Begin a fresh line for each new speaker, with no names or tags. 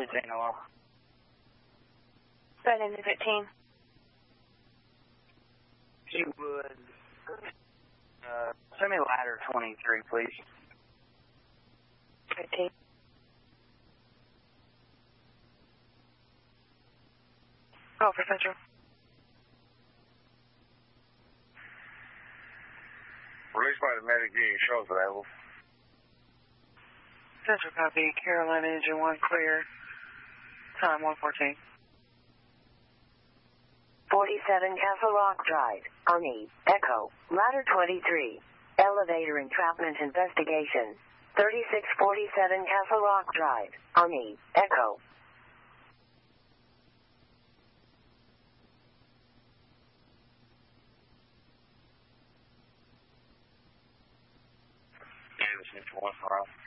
maintain hello.
Right into 15.
She would send me ladder 23, please.
15. Call for Central.
Released by the medic, getting shows available.
Central copy. Carolina Engine 1 clear. Time 1:14.
47 Castle Rock Drive, Army, Echo, Ladder 23, Elevator Entrapment Investigation, 3647 Castle Rock Drive, Army, Echo.
Yeah, this is 1 for us.